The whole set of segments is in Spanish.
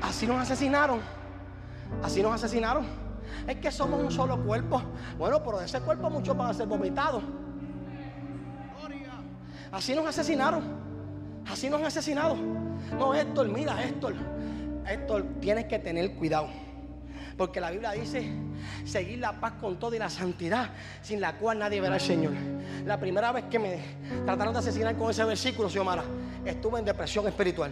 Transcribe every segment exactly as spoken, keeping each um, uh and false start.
así nos asesinaron. Así nos asesinaron. Es que somos un solo cuerpo. Bueno, pero de ese cuerpo muchos van a ser vomitados. Así nos asesinaron. Así nos han asesinado. No, Héctor, mira, Héctor. Héctor, tienes que tener cuidado. Porque la Biblia dice: seguir la paz con todo y la santidad, sin la cual nadie verá al Señor. La primera vez que me trataron de asesinar con ese versículo, Xiomara, estuve en depresión espiritual.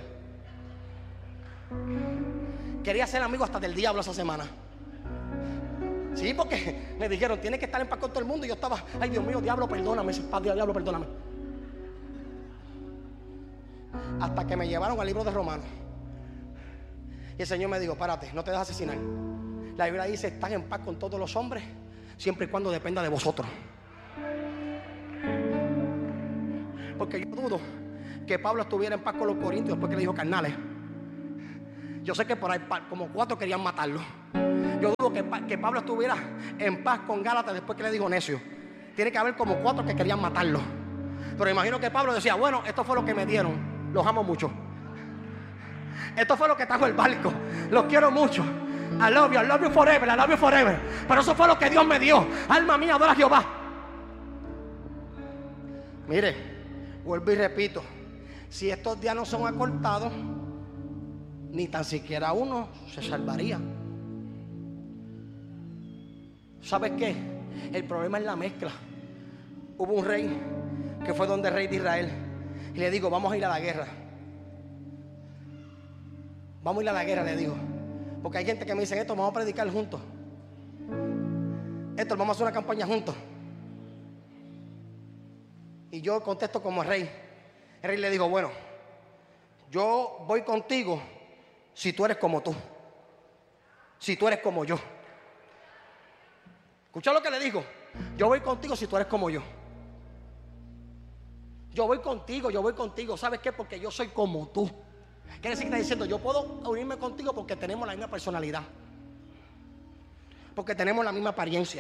Quería ser amigo hasta del diablo esa semana. Sí, porque me dijeron: tienes que estar en paz con todo el mundo. Y yo estaba: ay, Dios mío, diablo, perdóname. Padre, diablo, perdóname. Hasta que me llevaron al libro de Romanos. Y el Señor me dijo: párate, no te dejes asesinar. La Biblia dice: están en paz con todos los hombres, siempre y cuando dependa de vosotros. Porque yo dudo que Pablo estuviera en paz con los corintios después que le dijo carnales. Yo sé que por ahí como cuatro querían matarlo. Yo dudo que, que Pablo estuviera en paz con Gálatas después que le dijo necio. Tiene que haber como cuatro que querían matarlo. Pero imagino que Pablo decía: bueno, esto fue lo que me dieron. Los amo mucho. Esto fue lo que trajo el barco. Los quiero mucho. I love you, I love you forever, I love you forever. Pero eso fue lo que Dios me dio. Alma mía, adora a Jehová. Mire, vuelvo y repito: si estos días no son acortados, ni tan siquiera uno se salvaría. ¿Sabes qué? El problema es la mezcla. Hubo un rey que fue donde el rey de Israel y le digo: vamos a ir a la guerra. Vamos a ir a la guerra, le digo. Porque hay gente que me dice: esto, vamos a predicar juntos. Esto, vamos a hacer una campaña juntos. Y yo contesto como el rey. El rey le digo: bueno, yo voy contigo si tú eres como tú. Si tú eres como yo. ¿Escucha lo que le digo? Yo voy contigo si tú eres como yo. Yo voy contigo, yo voy contigo. ¿Sabes qué? Porque yo soy como tú. Quiere decir que está diciendo: yo puedo unirme contigo porque tenemos la misma personalidad, porque tenemos la misma apariencia.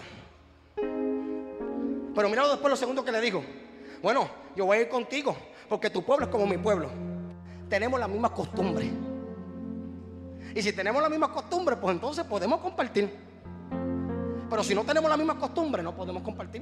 Pero mira después lo segundo que le digo: bueno, yo voy a ir contigo porque tu pueblo es como mi pueblo. Tenemos las mismas costumbres. Y si tenemos las mismas costumbres, pues entonces podemos compartir. Pero si no tenemos las mismas costumbres, no podemos compartir.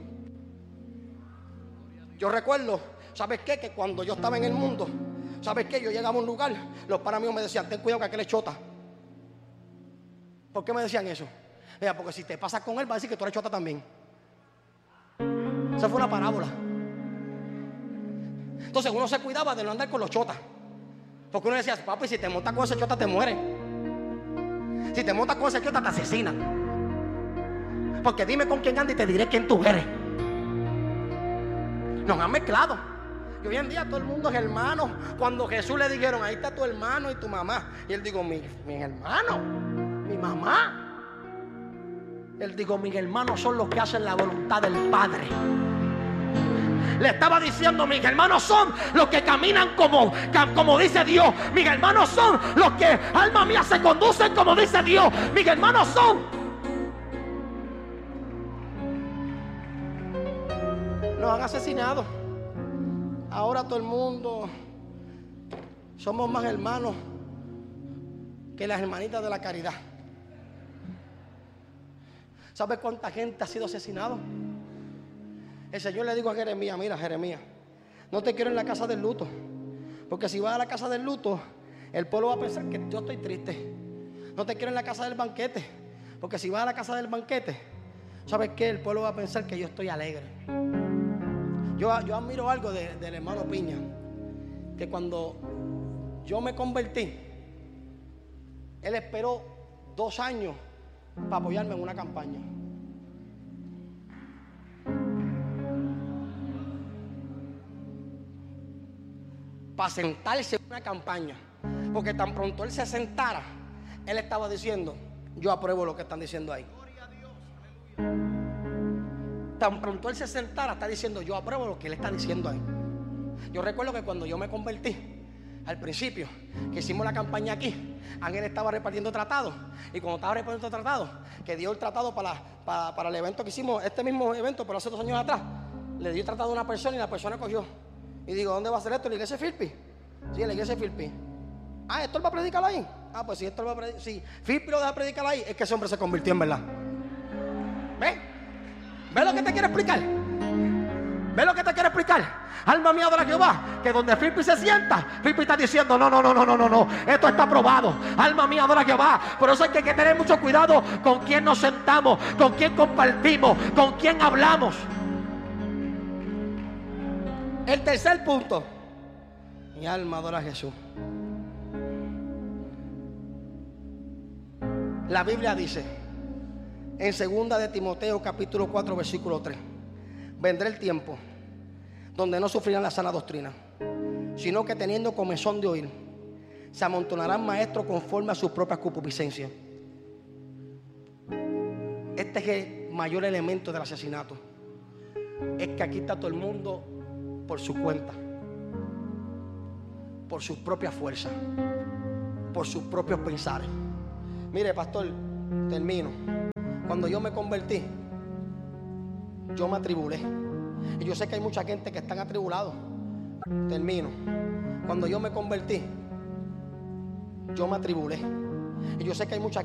Yo recuerdo, ¿sabes qué? Que cuando yo estaba en el mundo, ¿sabes qué? Yo llegaba a un lugar, los panas míos me decían: ten cuidado que aquel es chota. ¿Por qué me decían eso? Mira, porque si te pasas con él, va a decir que tú eres chota también. Esa fue una parábola. Entonces uno se cuidaba de no andar con los chotas. Porque uno decía: papi, si te montas con ese chota te mueres. Si te montas con ese chota te asesinan. Porque dime con quién andas y te diré quién tú eres. Nos han mezclado. Y hoy en día todo el mundo es hermano. Cuando Jesús le dijeron: ahí está tu hermano y tu mamá. Y él dijo: mi, mis hermanos, mi mamá. Él dijo: mis hermanos son los que hacen la voluntad del Padre. Le estaba diciendo: mis hermanos son los que caminan como, como dice Dios. Mis hermanos son los que, alma mía, se conducen como dice Dios. Mis hermanos son. Nos han asesinado. Ahora todo el mundo somos más hermanos que las hermanitas de la caridad. ¿Sabes cuánta gente ha sido asesinado? El Señor le dijo a Jeremías: mira, Jeremías, no te quiero en la casa del luto, porque si vas a la casa del luto, el pueblo va a pensar que yo estoy triste. No te quiero en la casa del banquete, porque si vas a la casa del banquete, ¿sabes qué? El pueblo va a pensar que yo estoy alegre. Yo, yo admiro algo de, del hermano Piña, que cuando yo me convertí, él esperó dos años para apoyarme en una campaña. Para sentarse en una campaña. Porque tan pronto él se sentara, él estaba diciendo: yo apruebo lo que están diciendo ahí. Tan pronto él se sentara, está diciendo: yo apruebo lo que él está diciendo ahí. Yo recuerdo que cuando yo me convertí, al principio, que hicimos la campaña aquí, Ángel estaba repartiendo tratados. Y cuando estaba repartiendo tratados, que dio el tratado para, para, para el evento que hicimos, este mismo evento, pero hace dos años atrás, le dio el tratado a una persona y la persona cogió. Y digo: ¿dónde va a ser esto? ¿La iglesia de Filpi? Sí, la iglesia de Filpi. Ah, ¿esto él va a predicar ahí? Ah, pues si esto lo va a predicar, si Filipe lo deja predicar ahí, es que ese hombre se convirtió en verdad. ¿Ves? ¿Ves lo que te quiero explicar? ¿Ves lo que te quiero explicar? Alma mía, adora a Jehová. Que donde Filipe se sienta, Filipe está diciendo: no, no, no, no, no, no, no. Esto está aprobado. Alma mía, adora a Jehová. Por eso hay que, que tener mucho cuidado con quién nos sentamos, con quién compartimos, con quién hablamos. El tercer punto. Mi alma adora a Jesús. La Biblia dice en segunda de Timoteo capítulo cuatro versículo tres: vendrá el tiempo donde no sufrirán la sana doctrina, sino que teniendo comezón de oír, se amontonarán maestros conforme a sus propias concupiscencias. Este es el mayor elemento del asesinato. Es que aquí está todo el mundo por su cuenta, por sus propias fuerzas, por sus propios pensares. Mire, pastor, termino. Cuando yo me convertí, yo me atribulé. Y yo sé que hay mucha gente que están atribulados. Termino. Cuando yo me convertí, yo me atribulé. Y yo sé que hay mucha